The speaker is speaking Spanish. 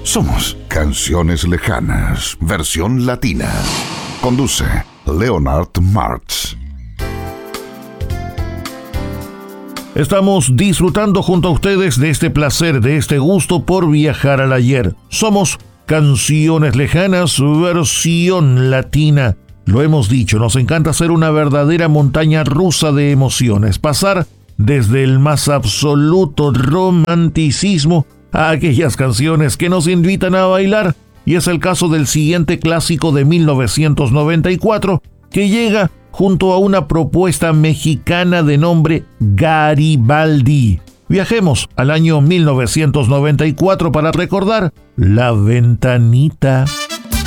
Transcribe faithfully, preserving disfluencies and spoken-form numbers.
Somos Canciones Lejanas, versión latina. Conduce Leonard Martz. Estamos disfrutando junto a ustedes de este placer, de este gusto por viajar al ayer. Somos Canciones Lejanas, versión latina. Lo hemos dicho, nos encanta ser una verdadera montaña rusa de emociones, pasar desde el más absoluto romanticismo a aquellas canciones que nos invitan a bailar, y es el caso del siguiente clásico de mil novecientos noventa y cuatro, que llega junto a una propuesta mexicana de nombre Garibaldi. Viajemos al año mil novecientos noventa y cuatro para recordar La Ventanita.